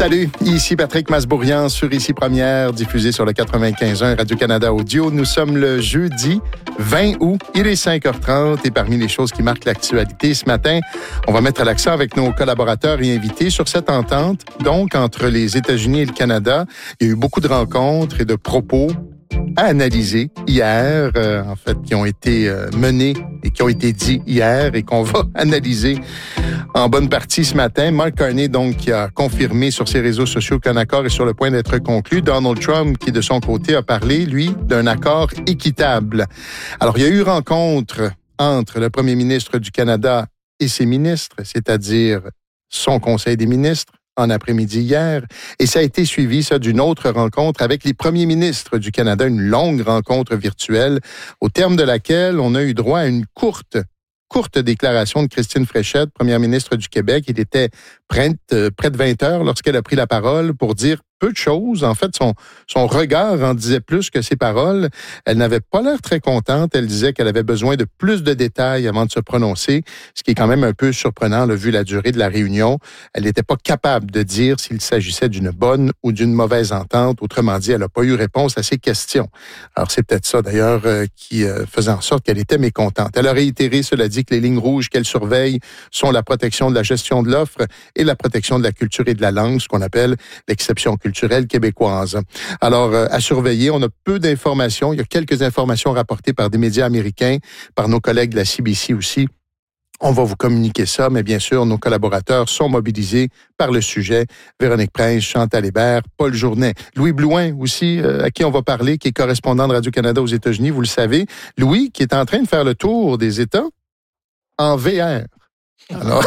Salut, ici Patrick Masbourian sur Ici Première, diffusé sur le 95.1 Radio-Canada Audio. Nous sommes le jeudi 20 août, il est 5h30 et parmi les choses qui marquent l'actualité ce matin, on va mettre l'accent avec nos collaborateurs et invités sur cette entente, donc entre les États-Unis et le Canada. Il y a eu beaucoup de rencontres et de propos à analyser hier, en fait, qui ont été menés et qui ont été dits hier et qu'on va analyser en bonne partie ce matin. Mark Carney, donc, qui a confirmé sur ses réseaux sociaux qu'un accord est sur le point d'être conclu. Donald Trump, qui de son côté a parlé, lui, d'un accord équitable. Alors, il y a eu rencontre entre le premier ministre du Canada et ses ministres, c'est-à-dire son conseil des ministres, en après-midi hier, et ça a été suivi, ça, d'une autre rencontre avec les premiers ministres du Canada, une longue rencontre virtuelle, au terme de laquelle on a eu droit à une courte déclaration de Christine Fréchette, première ministre du Québec. Il était près de 20 heures lorsqu'elle a pris la parole pour dire peu de choses. En fait, son regard en disait plus que ses paroles. Elle n'avait pas l'air très contente. Elle disait qu'elle avait besoin de plus de détails avant de se prononcer, ce qui est quand même un peu surprenant, là, vu la durée de la réunion. Elle n'était pas capable de dire s'il s'agissait d'une bonne ou d'une mauvaise entente. Autrement dit, elle n'a pas eu réponse à ses questions. Alors, c'est peut-être ça, d'ailleurs, qui faisait en sorte qu'elle était mécontente. Elle a réitéré, cela dit, que les lignes rouges qu'elle surveille sont la protection de la gestion de l'offre et la protection de la culture et de la langue, ce qu'on appelle l'exception culturelle québécoise. Alors, à surveiller, on a peu d'informations. Il y a quelques informations rapportées par des médias américains, par nos collègues de la CBC aussi. On va vous communiquer ça, mais bien sûr, nos collaborateurs sont mobilisés par le sujet. Véronique Prince, Chantal Hébert, Paul Journet, Louis Blouin aussi, à qui on va parler, qui est correspondant de Radio-Canada aux États-Unis, vous le savez. Louis, qui est en train de faire le tour des États en VR. Alors,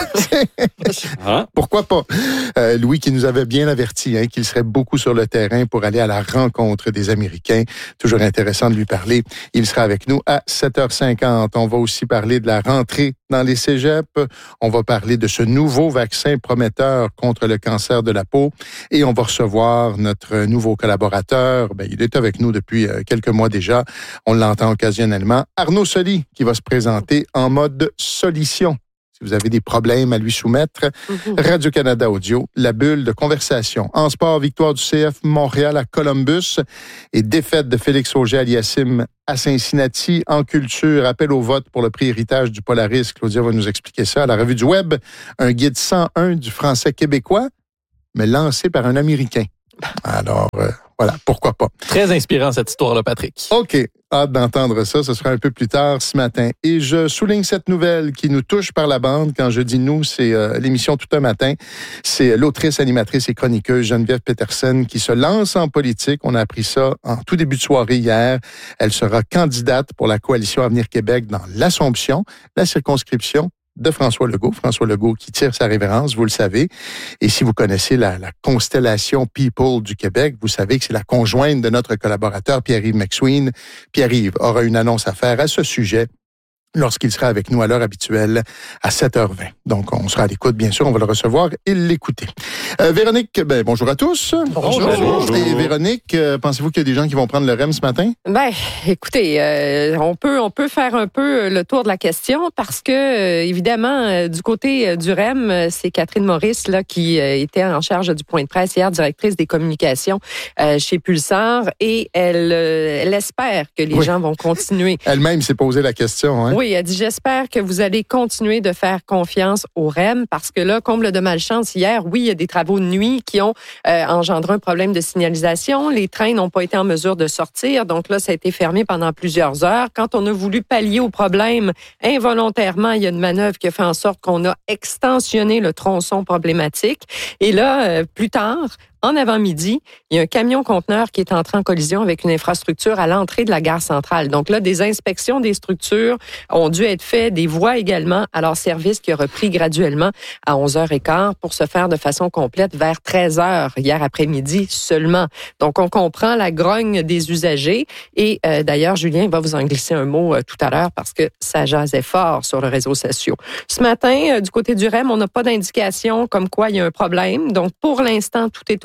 pourquoi pas? Louis qui nous avait bien averti qu'il serait beaucoup sur le terrain pour aller à la rencontre des Américains. Toujours intéressant de lui parler. Il sera avec nous à 7h50. On va aussi parler de la rentrée dans les cégeps. On va parler de ce nouveau vaccin prometteur contre le cancer de la peau. Et on va recevoir notre nouveau collaborateur. Il est avec nous depuis quelques mois déjà. On l'entend occasionnellement. Arnaud Soli qui va se présenter en mode solution. Si vous avez des problèmes à lui soumettre, Radio-Canada Audio, la bulle de conversation. En sport, victoire du CF Montréal à Columbus et défaite de Félix Auger-Aliassime à Cincinnati. En culture, appel au vote pour le prix Héritage du Polaris. Claudia va nous expliquer ça. À la revue du Web, un guide 101 du français québécois, mais lancé par un Américain. Alors, voilà, pourquoi pas. Très inspirant cette histoire-là, Patrick. OK, hâte d'entendre ça. Ce sera un peu plus tard ce matin. Et je souligne cette nouvelle qui nous touche par la bande. Quand je dis nous, c'est l'émission Tout un matin. C'est l'autrice, animatrice et chroniqueuse Geneviève Peterson qui se lance en politique. On a appris ça en tout début de soirée hier. Elle sera candidate pour la coalition Avenir Québec dans l'Assomption, la circonscription de François Legault. François Legault qui tire sa révérence, vous le savez. Et si vous connaissez la constellation People du Québec, vous savez que c'est la conjointe de notre collaborateur Pierre-Yves McSween. Pierre-Yves aura une annonce à faire à ce sujet lorsqu'il sera avec nous à l'heure habituelle à 7h20. Donc, on sera à l'écoute, bien sûr, on va le recevoir et l'écouter. Véronique, bonjour à tous. Bonjour. Et Véronique, pensez-vous qu'il y a des gens qui vont prendre le REM ce matin? Écoutez, on peut faire un peu le tour de la question parce que, évidemment, du côté du REM, c'est Catherine Maurice là, qui était en charge du point de presse hier, directrice des communications chez Pulsar, et elle espère que les gens vont continuer. Elle-même s'est posé la question. Oui, elle dit, j'espère que vous allez continuer de faire confiance au REM parce que là, comble de malchance, hier, oui, il y a des travaux de nuit qui ont engendré un problème de signalisation. Les trains n'ont pas été en mesure de sortir. Donc là, ça a été fermé pendant plusieurs heures. Quand on a voulu pallier au problème, involontairement, il y a une manœuvre qui a fait en sorte qu'on a extensionné le tronçon problématique. Et là, plus tard, en avant-midi, il y a un camion-conteneur qui est entré en collision avec une infrastructure à l'entrée de la gare centrale. Donc là, des inspections des structures ont dû être faites, des voies également, à leur service qui a repris graduellement à 11h15 pour se faire de façon complète vers 13h hier après-midi seulement. Donc, on comprend la grogne des usagers et d'ailleurs, Julien va vous en glisser un mot tout à l'heure parce que ça jasait fort sur les réseaux sociaux. Ce matin, du côté du REM, on n'a pas d'indication comme quoi il y a un problème. Donc, pour l'instant, tout est au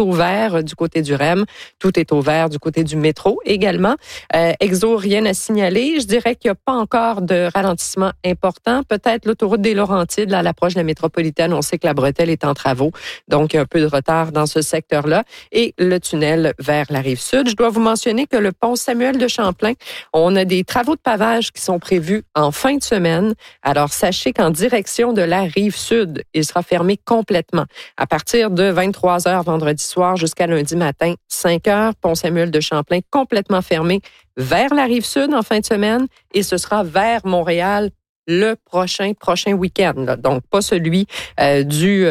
au vert du côté du REM. Tout est au vert du côté du métro également. Exo, rien à signaler. Je dirais qu'il n'y a pas encore de ralentissement important. Peut-être l'autoroute des Laurentides, là, à l'approche de la métropolitaine. On sait que la bretelle est en travaux, donc il y a un peu de retard dans ce secteur-là. Et le tunnel vers la Rive-Sud. Je dois vous mentionner que le pont Samuel de Champlain, on a des travaux de pavage qui sont prévus en fin de semaine. Alors, sachez qu'en direction de la Rive-Sud, il sera fermé complètement. À partir de 23h vendredi soir jusqu'à lundi matin, 5h, pont Samuel de Champlain complètement fermé vers la Rive-Sud en fin de semaine et ce sera vers Montréal le prochain week-end. Là. Donc, pas celui du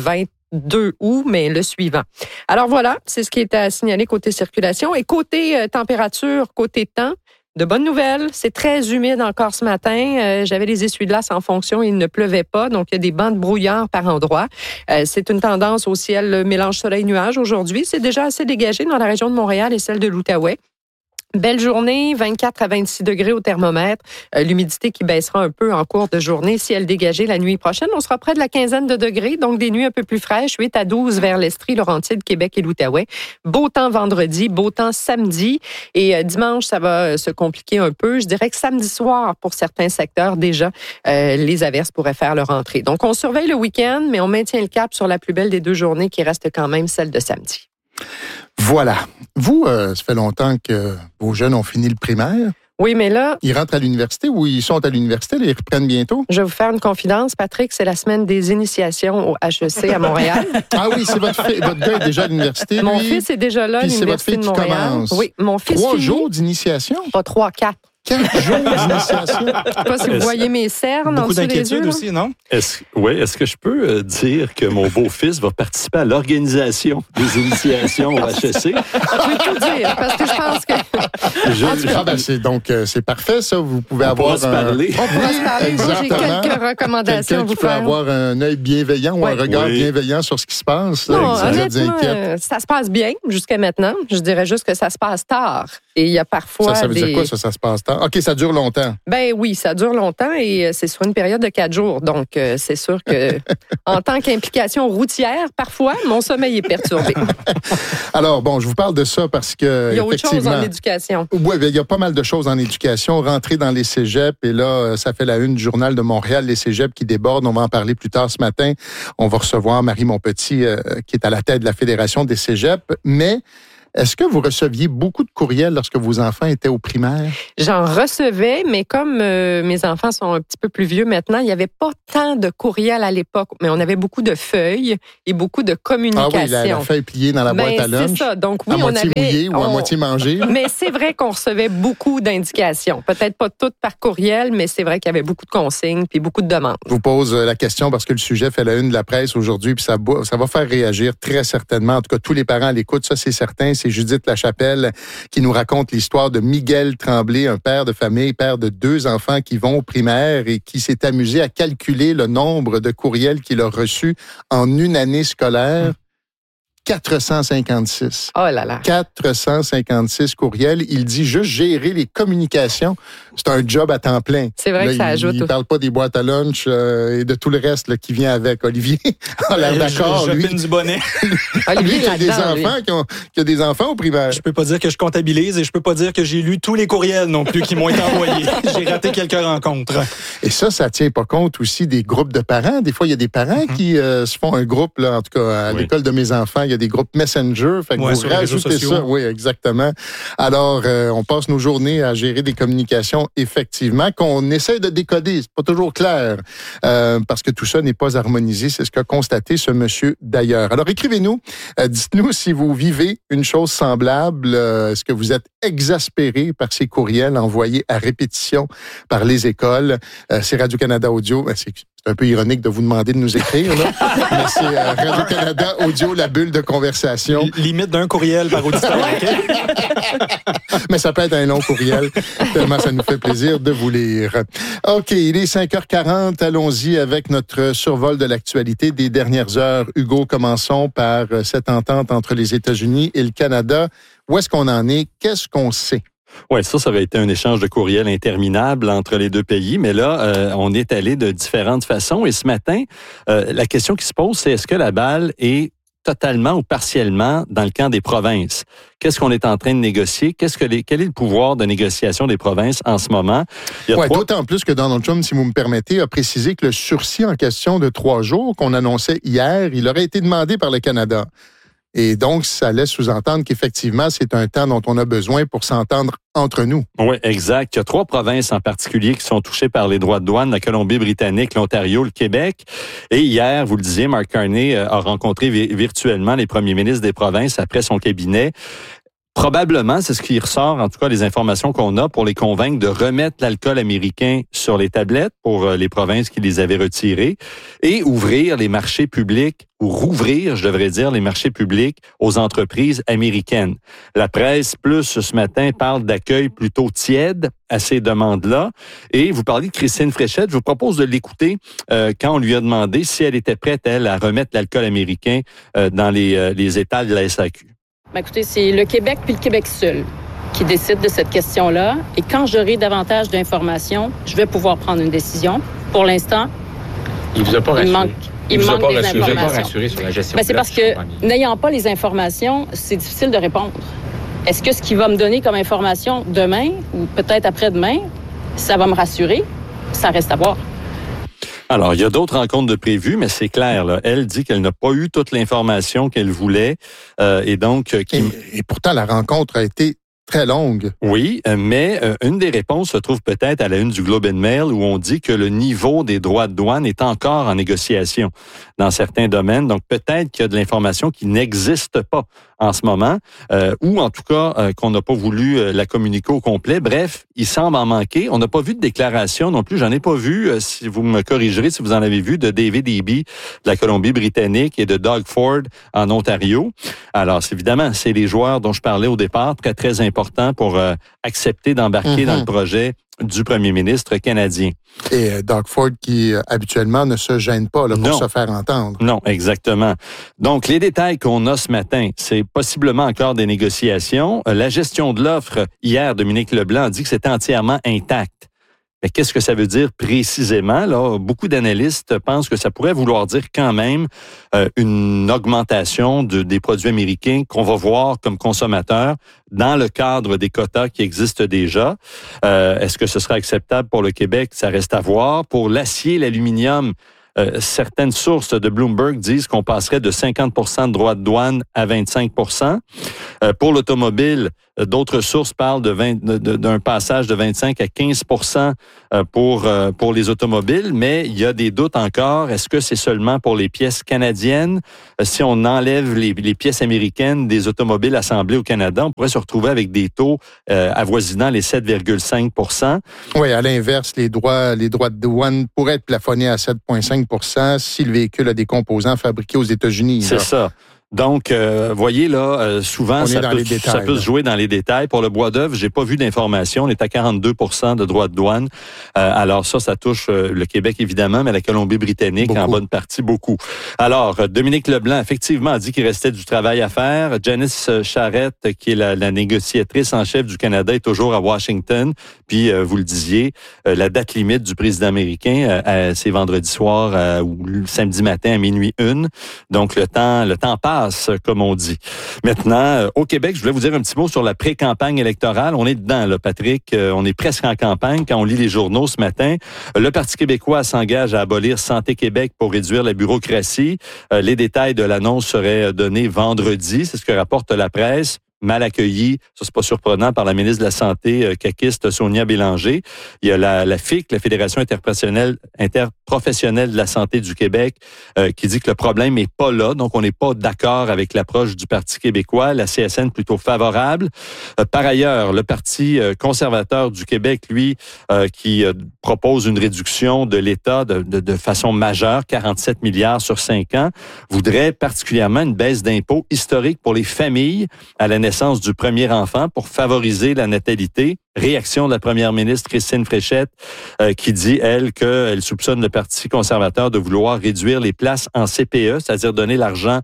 22 août, mais le suivant. Alors voilà, c'est ce qui est à signaler côté circulation. Et côté température, côté temps, de bonnes nouvelles. C'est très humide encore ce matin. J'avais les essuie-glaces en fonction. Il ne pleuvait pas. Donc, il y a des bancs de brouillard par endroits. C'est une tendance au ciel mélange soleil-nuage aujourd'hui. C'est déjà assez dégagé dans la région de Montréal et celle de l'Outaouais. Belle journée, 24 à 26 degrés au thermomètre. L'humidité qui baissera un peu en cours de journée. Ciel dégagé la nuit prochaine, on sera près de la quinzaine de degrés, donc des nuits un peu plus fraîches, 8 à 12 vers l'Estrie, Laurentides, Québec et l'Outaouais. Beau temps vendredi, beau temps samedi. Et dimanche, ça va se compliquer un peu. Je dirais que samedi soir, pour certains secteurs, déjà, les averses pourraient faire leur entrée. Donc, on surveille le week-end, mais on maintient le cap sur la plus belle des deux journées qui reste quand même celle de samedi. Voilà. Vous, ça fait longtemps que vos jeunes ont fini le primaire. Oui, mais là... Ils rentrent à l'université ou ils sont à l'université? Ils reprennent bientôt? Je vais vous faire une confidence, Patrick. C'est la semaine des initiations au HEC à Montréal. Ah oui, c'est votre gars est déjà à l'université, Mon fils est déjà là à l'université de Montréal. C'est votre fille qui commence. Oui, mon fils 3 finit. jours d'initiation? Pas 3, 4. 4 jours d'initiation? Je ne sais pas si vous voyez mes cernes en Beaucoup dessous des yeux. d'inquiétude aussi, non? Est-ce que je peux dire que mon beau-fils va participer à l'organisation des initiations au HEC? Je vais tout dire, parce que je pense que... C'est parfait, ça. Vous pouvez On avoir pourra se parler. On pourra se parler. Moi, j'ai quelques recommandations à Quelqu'un vous qui peut faire. avoir un œil bienveillant ou un regard bienveillant sur ce qui se passe. Non, ça honnêtement, ça se passe bien jusqu'à maintenant. Je dirais juste que ça se passe tard. Et il y a parfois ça veut dire quoi, ça se passe tard? OK, ça dure longtemps. Ben oui, ça dure longtemps et c'est sur une période de 4 jours. Donc, c'est sûr que en tant qu'implication routière, parfois, mon sommeil est perturbé. Alors, bon, je vous parle de ça parce que Il y a autre chose en éducation. Oui, il y a pas mal de choses en éducation. Rentrer dans les cégeps, et là, ça fait la une du Journal de Montréal, les cégeps qui débordent. On va en parler plus tard ce matin. On va recevoir Marie Montpetit, qui est à la tête de la Fédération des cégeps. Mais est-ce que vous receviez beaucoup de courriels lorsque vos enfants étaient au primaire? J'en recevais, mais comme mes enfants sont un petit peu plus vieux maintenant, il n'y avait pas tant de courriels à l'époque, mais on avait beaucoup de feuilles et beaucoup de communication. Ah oui, la feuille pliée dans la boîte à lunch. C'est ça. Donc oui, à moitié mouillée ou à moitié mangée. Mais c'est vrai qu'on recevait beaucoup d'indications. Peut-être pas toutes par courriel, mais c'est vrai qu'il y avait beaucoup de consignes puis beaucoup de demandes. Je vous pose la question parce que le sujet fait la une de la presse aujourd'hui, puis ça va faire réagir très certainement. En tout cas, tous les parents à l'écoute, ça c'est certain. C'est Judith Lachapelle qui nous raconte l'histoire de Miguel Tremblay, un père de famille, père de 2 enfants qui vont au primaire et qui s'est amusé à calculer le nombre de courriels qu'il a reçus en une année scolaire. 456. Oh là là. 456 courriels. Il dit juste gérer les communications. C'est un job à temps plein. C'est vrai que ça ajoute. Il ne parle pas des boîtes à lunch et de tout le reste là, qui vient avec. Olivier a l'air d'accord. Je pine du bonnet. Olivier, qui a des enfants qui a des enfants au primaire. Je peux pas dire que je comptabilise et je peux pas dire que j'ai lu tous les courriels non plus qui m'ont été envoyés. J'ai raté quelques rencontres. Et ça tient pas compte aussi des groupes de parents. Des fois, il y a des parents qui se font un groupe, là, en tout cas, à l'école de mes enfants, il y a des groupes Messenger. Fait que vous rajoutez ça. Oui, exactement. Alors, on passe nos journées à gérer des communications, effectivement, qu'on essaie de décoder. C'est pas toujours clair, parce que tout ça n'est pas harmonisé. C'est ce qu'a constaté ce monsieur d'ailleurs. Alors, écrivez-nous. Dites-nous si vous vivez une chose semblable. Est-ce que vous êtes exaspéré par ces courriels envoyés à répétition par les écoles? C'est Radio-Canada Audio. C'est un peu ironique de vous demander de nous écrire, là. Mais c'est Radio-Canada Audio, la bulle de conversation. Limite d'un courriel par auditeur. Mais ça peut être un long courriel, tellement ça nous fait plaisir de vous lire. OK, il est 5h40. Allons-y avec notre survol de l'actualité des dernières heures. Hugo, commençons par cette entente entre les États-Unis et le Canada. Où est-ce qu'on en est? Qu'est-ce qu'on sait? Oui, ça avait été un échange de courriels interminable entre les deux pays, mais là, on est allé de différentes façons. Et ce matin, la question qui se pose, c'est est-ce que la balle est totalement ou partiellement dans le camp des provinces. Qu'est-ce qu'on est en train de négocier? Quel est le pouvoir de négociation des provinces en ce moment? D'autant plus que Donald Trump, si vous me permettez, a précisé que le sursis en question de 3 jours qu'on annonçait hier, il aurait été demandé par le Canada. Et donc, ça laisse sous-entendre qu'effectivement, c'est un temps dont on a besoin pour s'entendre entre nous. Oui, exact. Il y a 3 provinces en particulier qui sont touchées par les droits de douane, la Colombie-Britannique, l'Ontario, le Québec. Et hier, vous le disiez, Mark Carney a rencontré virtuellement les premiers ministres des provinces après son cabinet. Probablement, c'est ce qui ressort, en tout cas, les informations qu'on a pour les convaincre de remettre l'alcool américain sur les tablettes pour les provinces qui les avaient retirés et ouvrir les marchés publics, ou rouvrir, je devrais dire, les marchés publics aux entreprises américaines. La presse, plus ce matin, parle d'accueil plutôt tiède à ces demandes-là. Et vous parlez de Christine Fréchette. Je vous propose de l'écouter quand on lui a demandé si elle était prête, elle, à remettre l'alcool américain dans les étals de la SAQ. Ben écoutez, c'est le Québec puis le Québec seul qui décide de cette question-là. Et quand j'aurai davantage d'informations, je vais pouvoir prendre une décision. Pour l'instant, il vous a pas rassuré. Il manque des informations. Il vous a pas rassuré sur la gestion. Ben c'est parce que, n'ayant pas les informations, c'est difficile de répondre. Est-ce que ce qu'il va me donner comme information demain ou peut-être après-demain, ça va me rassurer? Ça reste à voir. Alors, il y a d'autres rencontres de prévues, mais c'est clair, là. Elle dit qu'elle n'a pas eu toute l'information qu'elle voulait. Et donc... Et pourtant, la rencontre a été très longue. Oui, mais une des réponses se trouve peut-être à la une du Globe and Mail où on dit que le niveau des droits de douane est encore en négociation dans certains domaines. Donc, peut-être qu'il y a de l'information qui n'existe pas en ce moment, ou en tout cas qu'on n'a pas voulu la communiquer au complet. Bref, il semble en manquer. On n'a pas vu de déclaration non plus. J'en ai pas vu, si vous me corrigerez, si vous en avez vu, de David Eby de la Colombie-Britannique et de Doug Ford en Ontario. Alors, évidemment, c'est les joueurs dont je parlais au départ, très, très importants pour accepter d'embarquer dans le projet du premier ministre canadien. Et Doug Ford qui, habituellement, ne se gêne pas là, pour se faire entendre. Non, exactement. Donc, les détails qu'on a ce matin, c'est possiblement encore des négociations. La gestion de l'offre, hier, Dominique Leblanc a dit que c'était entièrement intact. Mais qu'est-ce que ça veut dire précisément? Là, beaucoup d'analystes pensent que ça pourrait vouloir dire quand même une augmentation des produits américains qu'on va voir comme consommateurs dans le cadre des quotas qui existent déjà. Est-ce que ce sera acceptable pour le Québec? Ça reste à voir. Pour l'acier, l'aluminium, certaines sources de Bloomberg disent qu'on passerait de 50 % de droits de douane à 25 %. Pour l'automobile, d'autres sources parlent d'un passage de 25 à 15 % pour les automobiles, mais il y a des doutes encore. Est-ce que c'est seulement pour les pièces canadiennes? Si on enlève les pièces américaines des automobiles assemblées au Canada, on pourrait se retrouver avec des taux avoisinant les 7,5 %. Oui, à l'inverse, les droits de douane pourraient être plafonnés à 7,5 % si le véhicule a des composants fabriqués aux États-Unis. C'est ça. Donc, voyez là, souvent ça peut se jouer dans les détails. Pour le bois d'œuvre, j'ai pas vu d'informations. On est à 42 % de droits de douane. Alors ça touche le Québec évidemment, mais la Colombie-Britannique en bonne partie beaucoup. Alors, Dominique Leblanc effectivement a dit qu'il restait du travail à faire. Janice Charette, qui est la négociatrice en chef du Canada, est toujours à Washington. Puis vous le disiez, la date limite du président américain, c'est vendredi soir ou samedi matin à minuit 1. Donc le temps passe, comme on dit. Maintenant, au Québec, je voulais vous dire un petit mot sur la pré-campagne électorale. On est dedans, là, Patrick. On est presque en campagne quand on lit les journaux ce matin. Le Parti québécois s'engage à abolir Santé Québec pour réduire la bureaucratie. Les détails de l'annonce seraient donnés vendredi. C'est ce que rapporte la presse. Mal accueilli, ça c'est pas surprenant, par la ministre de la Santé caquiste Sonia Bélanger. Il y a la FIC, la Fédération interprofessionnelle de la santé du Québec, qui dit que le problème est pas là, donc on n'est pas d'accord avec l'approche du Parti québécois, la CSN plutôt favorable. Par ailleurs, le Parti conservateur du Québec, lui, qui propose une réduction de l'État de façon majeure, 47 milliards sur 5 ans, voudrait particulièrement une baisse d'impôts historique pour les familles à la naissance du premier enfant pour favoriser la natalité. Réaction de la première ministre Christine Fréchette qui dit, elle, qu'elle soupçonne le Parti conservateur de vouloir réduire les places en CPE, c'est-à-dire donner l'argent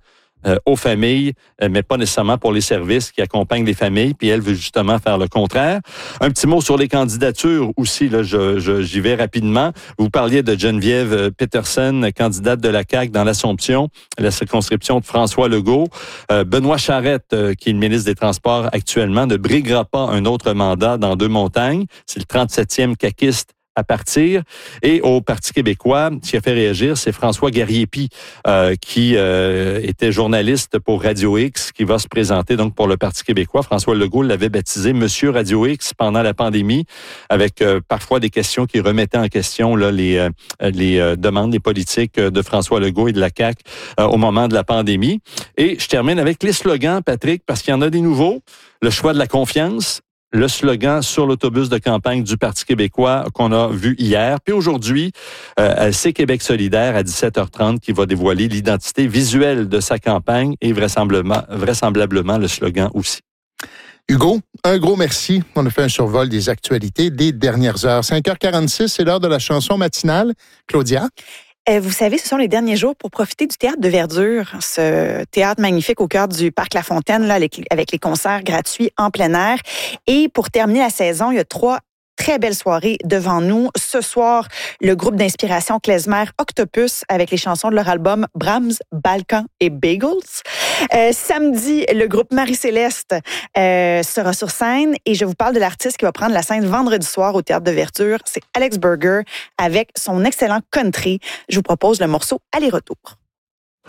aux familles, mais pas nécessairement pour les services qui accompagnent les familles. Puis elle veut justement faire le contraire. Un petit mot sur les candidatures aussi. Là, j'y vais rapidement. Vous parliez de Geneviève Peterson, candidate de la CAQ dans l'Assomption, la circonscription de François Legault. Benoît Charette, qui est le ministre des Transports actuellement, ne briguera pas un autre mandat dans Deux-Montagnes. C'est le 37e caquiste à partir. Et au Parti québécois, ce qui a fait réagir, c'est François Garriépi, qui était journaliste pour Radio X, qui va se présenter donc pour le Parti québécois. François Legault l'avait baptisé Monsieur Radio X pendant la pandémie, avec parfois des questions qui remettaient en question là, les demandes des politiques de François Legault et de la CAQ au moment de la pandémie. Et je termine avec les slogans, Patrick, parce qu'il y en a des nouveaux. Le choix de la confiance, le slogan sur l'autobus de campagne du Parti québécois qu'on a vu hier. Puis aujourd'hui, c'est Québec solidaire à 17h30 qui va dévoiler l'identité visuelle de sa campagne et vraisemblablement le slogan aussi. Hugo, un gros merci. On a fait un survol des actualités des dernières heures. 5h46, c'est l'heure de la chanson matinale. Claudia? Vous savez, ce sont les derniers jours pour profiter du Théâtre de Verdure, ce théâtre magnifique au cœur du Parc La Fontaine, là, avec les concerts gratuits en plein air. Et pour terminer la saison, il y a 3 très belles soirées devant nous. Ce soir, le groupe d'inspiration klezmer Octopus avec les chansons de leur album Brahms, Balkan et Bagels. Samedi, le groupe Marie-Céleste sera sur scène et je vous parle de l'artiste qui va prendre la scène vendredi soir au Théâtre de Verdure. C'est Alex Burger avec son excellent country. Je vous propose le morceau Aller-retour.